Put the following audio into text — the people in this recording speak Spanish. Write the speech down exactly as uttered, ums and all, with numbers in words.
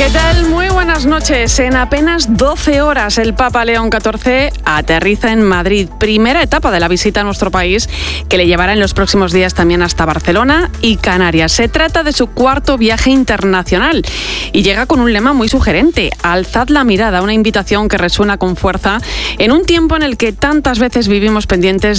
¿Qué tal? Muy buenas noches. En apenas doce horas el Papa León catorce aterriza en Madrid. Primera etapa de la visita a nuestro país que le llevará en los próximos días también hasta Barcelona y Canarias. Se trata de su cuarto viaje internacional y llega con un lema muy sugerente: alzad la mirada, una invitación que resuena con fuerza en un tiempo en el que tantas veces vivimos pendientes